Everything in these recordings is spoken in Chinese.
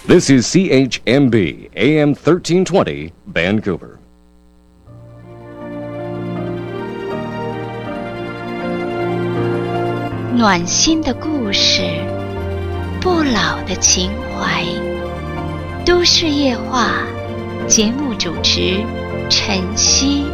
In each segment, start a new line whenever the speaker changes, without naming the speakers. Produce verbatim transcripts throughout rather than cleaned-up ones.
This is C H M B A M thirteen twenty Vancouver.
暖心的故事，不老的情怀。都市夜话，节目主持晨曦。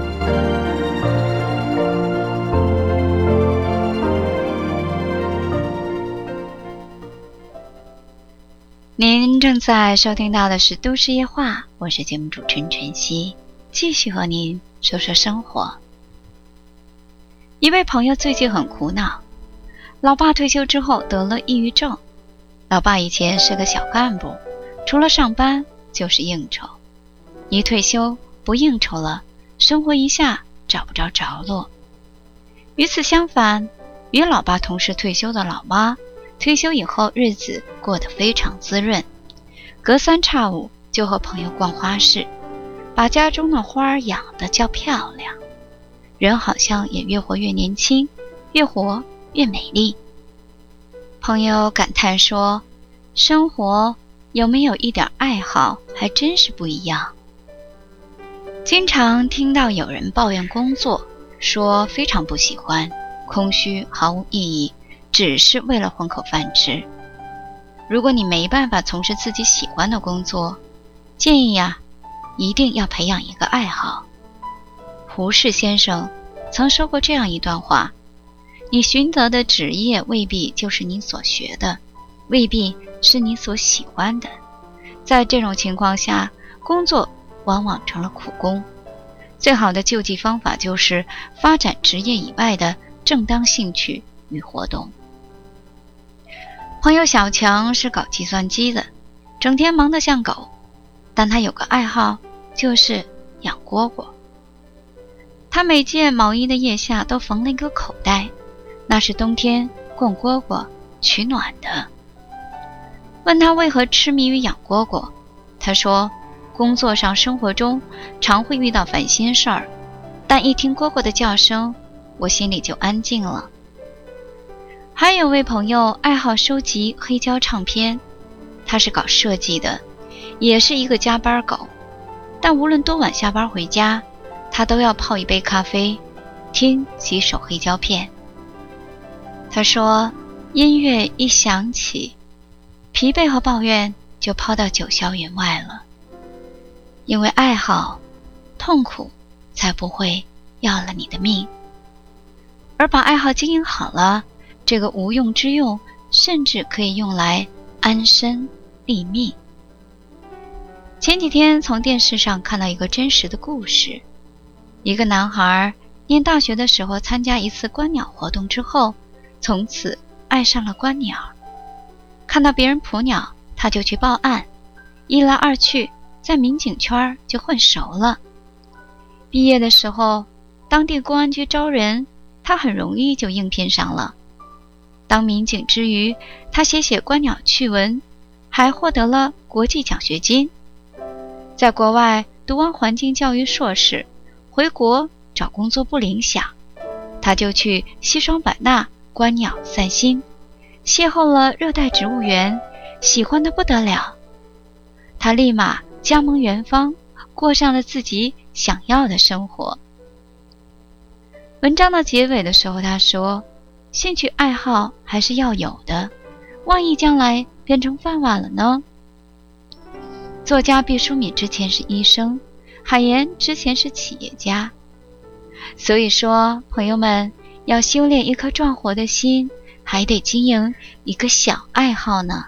您正在收听到的是都市夜话，我是节目主持人晨曦，继续和您说说生活。一位朋友最近很苦恼，老爸退休之后得了抑郁症。老爸以前是个小干部，除了上班就是应酬，一退休不应酬了，生活一下找不着着落。与此相反，与老爸同时退休的老妈，退休以后日子过得非常滋润，隔三差五就和朋友逛花市，把家中的花养得较漂亮，人好像也越活越年轻，越活越美丽。朋友感叹说，生活有没有一点爱好还真是不一样。经常听到有人抱怨工作，说非常不喜欢，空虚毫无意义，只是为了混口饭吃。如果你没办法从事自己喜欢的工作，建议呀、啊，一定要培养一个爱好。胡适先生曾说过这样一段话，你寻得的职业未必就是你所学的，未必是你所喜欢的。在这种情况下，工作往往成了苦工。最好的救济方法就是发展职业以外的正当兴趣与活动。朋友小强是搞计算机的，整天忙得像狗，但他有个爱好，就是养蝈蝈。他每件毛衣的腋下都缝了一个口袋，那是冬天供蝈蝈取暖的。问他为何痴迷于养蝈蝈，他说，工作上生活中常会遇到烦心事儿，但一听蝈蝈的叫声，我心里就安静了。还有位朋友爱好收集黑胶唱片，他是搞设计的，也是一个加班狗，但无论多晚下班回家，他都要泡一杯咖啡，听几首黑胶片。他说，音乐一响起，疲惫和抱怨就抛到九霄云外了。因为爱好，痛苦才不会要了你的命。而把爱好经营好了，这个无用之用，甚至可以用来安身立命。前几天从电视上看到一个真实的故事，一个男孩念大学的时候参加一次观鸟活动之后，从此爱上了观鸟。看到别人捕鸟，他就去报案，一来二去，在民警圈就混熟了。毕业的时候，当地公安局招人，他很容易就应聘上了。当民警之余，他写写观鸟趣闻，还获得了国际奖学金。在国外读完环境教育硕士，回国找工作不理想，他就去西双版纳观鸟散心，邂逅了热带植物园，喜欢得不得了。他立马加盟园方，过上了自己想要的生活。文章的结尾的时候，他说，兴趣爱好还是要有的，万一将来变成饭碗了呢？作家毕淑敏之前是医生，海岩之前是企业家。所以说，朋友们，要修炼一颗壮活的心，还得经营一个小爱好呢。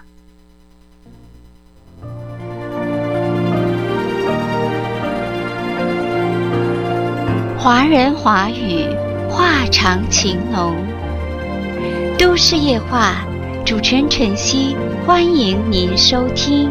华人华语，话长情浓。都市夜话，主持人晨曦，欢迎您收听。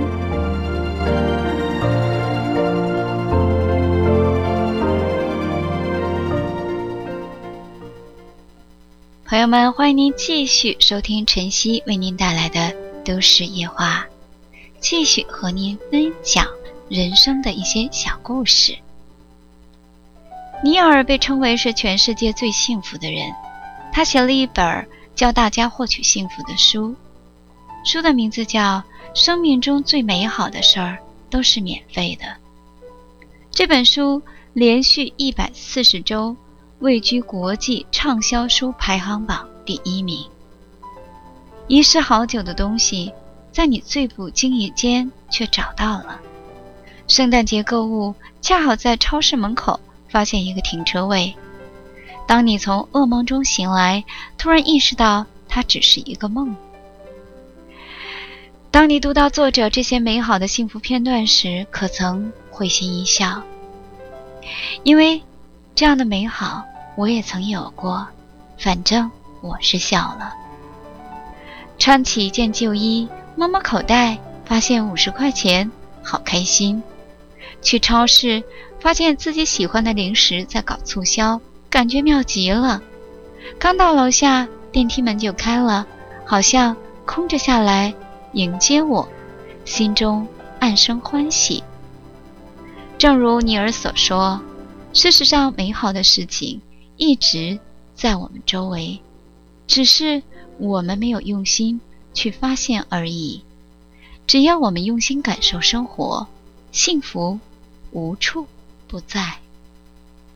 朋友们，欢迎您继续收听晨曦为您带来的都市夜话，继续和您分享人生的一些小故事。尼尔被称为是全世界最幸福的人，他写了一本教大家获取幸福的书。 书的名字叫《生命中最美好的事儿都是免费的》。这本书连续一百四十周位居国际畅销书排行榜第一名。遗失好久的东西，在你最不经意间却找到了。圣诞节购物，恰好在超市门口发现一个停车位。当你从噩梦中醒来，突然意识到它只是一个梦。当你读到作者这些美好的幸福片段时，可曾会心一笑？因为这样的美好我也曾有过，反正我是笑了。穿起一件旧衣，摸摸口袋，发现五十块钱，好开心。去超市，发现自己喜欢的零食在搞促销，感觉妙极了。刚到楼下，电梯门就开了，好像空着下来迎接我，心中暗生欢喜。正如尼尔所说，事实上美好的事情一直在我们周围，只是我们没有用心去发现而已。只要我们用心感受生活，幸福无处不在。